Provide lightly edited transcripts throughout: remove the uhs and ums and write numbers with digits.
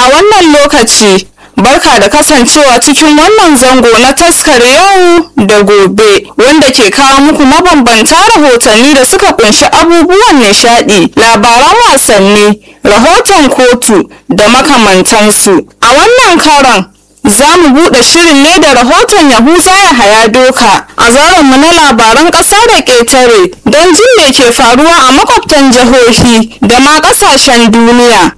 a wannan lokaci. Barka da kasancewa cikin wannan zango na taskar yau da gobe wanda ke kawo muku mabambanta rahotanni da suka kunshi abubuwan nishadi, labaran wasanni, rahoton kotu da makamantansu. A wannan karon za mu buɗe shirin ne da rahoton Yahuza Yahaya Doka a mu na labaran ƙasa da ƙetare don jin me ke faruwa a makwabtan jihohi da ma ƙasashen duniya.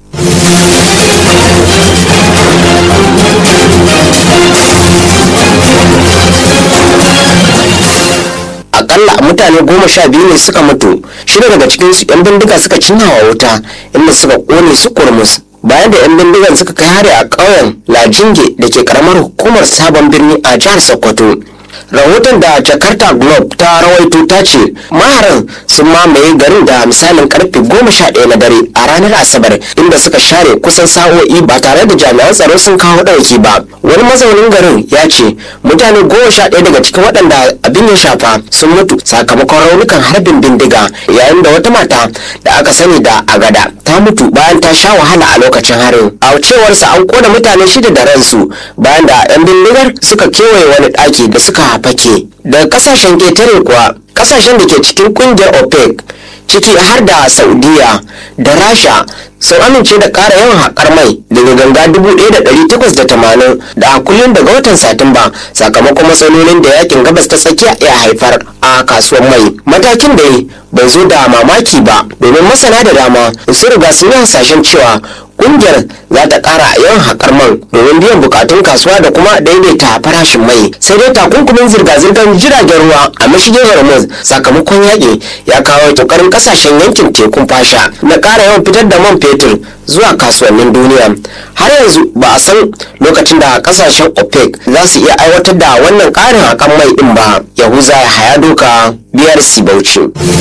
Akalla mutane 12 ne suka mutu, 6 daga cikinsu 'yan bindiga suka cinnawa wuta inda suka kone su kurmus bayan da 'yan bindigan suka kai hari a ƙauyen Lajinge da ke karamar hukumar Sabon Birni a jihar Sokoto. Rahoton da Jakarta Globe ta rawaito ta ce maharan sun mamaye garin da misalin karfe 11 na dare a ranar Asabar inda suka share kusan sa'o'i ba tare da jami'an tsaro sun kawo ɗauki ba. Wani mazaunin garin ya ce mutane 11 daga cikin waɗanda abin ya shafa sun mutu sakamakon raunukan harbin bindiga, yayin da wata mata da aka sani da Agada ta mutu bayan ta sha wahala a lokacin harin. A cewarsa an kona mutane 6 da ransu bayan da 'yan bindigar suka kewaye wani ɗaki da suka fake. Daga kasashen ketare kuwa, kasashen da ke cikin kungiyar OPEC ciki har da Saudiya da Rasha sun amince da ƙara yawan haƙar mai daga ganga 1,880 da kullum daga watan Satumba sakamakon matsalolin da yakin gabas ta tsakiya ya haifar a kasuwar mai. Matakin da bai zo da mamaki ba domin masana da dama sun riga sun yi hasashen cewa kungiyar za ta ƙara yawan haƙar man domin biyan bukatun kasuwa da kuma daidaita farashin mai. Sai dai takunkumin zirga-zirgar jiragen ruwa a mashigin Hormuz sakamakon yaƙi ya kawo ƙoƙarin ƙasashen yankin tekun fasha na ƙara yawan fitar da man fetur zuwa kasuwannin duniya. Har yanzu ba a san lokacin da ƙasashen OPEC za su iya aiwatar da wannan ƙarin haƙar mai ɗin ba. Yahuza Yahaya Doka, BRC Bauchi.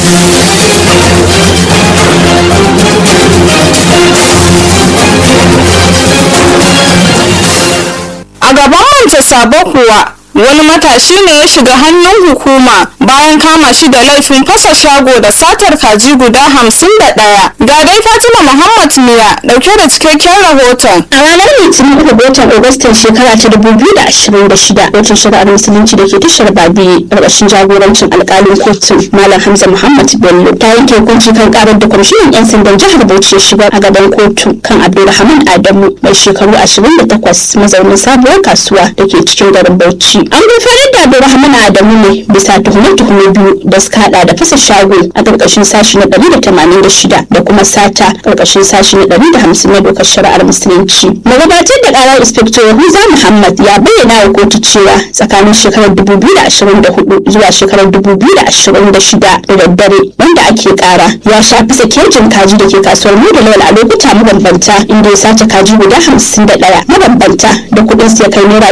A gaban manta sabo kuwa wani matashi ne ya shiga hannun hukuma bayan kama shi da laifin fasa shago da satar kaji guda 51. Ga dai Fatima Muhammad Miya dauke da cikakken rahoton. A ranar Litinin 3 ga watan Agustan shekara ta 2026, wacce shari'ar musulunci da ke tashar Babi ƙarƙashin jagorancin alƙalin kotun Malam Hamza Muhammad Bello ta yanke hukunci kan ƙarar da kwamishinan 'yan sandan jihar Bauchi ya shigar a gaban kotu kan Abdulrahman Adamu mai shekaru 28 mazaunin sabuwar kasuwa da ke cikin garin Bauchi. An gudanar da Abdulrahman Adamu ne bisa tuhume-tuhume biyu da suka hada da fasa shago a ƙarƙashin sashi na 186 da kuma sata ƙarƙashin sashi na 150 na dokar shari'ar musulunci. Magabatar da ƙarar Inspector Yahuza Muhammad ya bayyana wa kotu cewa tsakanin shekarar 2024 zuwa shekarar 2026 da daddare wanda ake ƙara ya shafi sakejin kaji da ke kasuwar mu da lawal a lokuta mabambanta inda ya sace kaji guda 51 mabambanta da kuɗin su ya kai naira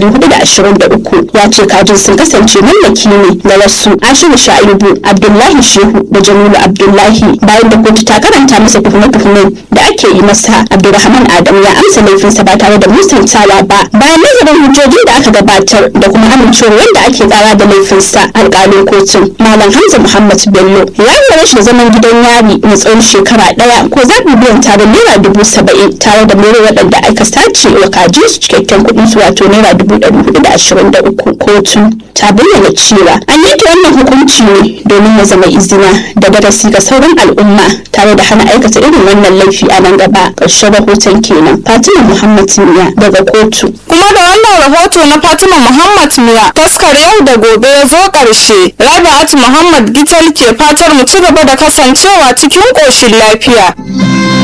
423. Ya ce kajin sun kasance mallaki ne na wasu Ashiru Sha'ibu, Abdullahi Shehu da Jamilu Abdullahi. Bayan da kotu ta karanta masa tuhume-tuhumen da ake yi masa, Abdulrahman Adamu ya amsa laifinsa ba tare da musantawa ba. Bayan nazarin hujjoji da aka gabatar da kuma amincewar wanda ake kara da laifinsa, alƙalin kotun Malam Hamza Muhammad Bello ya hore shi da zaman gidan yari na tsawon shekara 1 ko zaɓi biyan taron naira 70,000 tare da mere waɗanda aka sace wa kaji su cikakken kuɗin su wato naira 423. Kotun ta bayyana cewa an yanke wannan hukunci ne domin ya zama izina da darasi ga sauran al'umma tare da hana aikata irin wannan laifi a nan gaba. Ƙarshen rahoton kenan. Fatima Muhammad Miya daga kotu. Kuma da wannan rahoto na Fatima Muhammad Miya, taskar yau da gobe ya zo ƙarshe. Rabi'at Muhammad Gital ke fatar mu ci gaba da kasancewa cikin ƙoshin lafiya.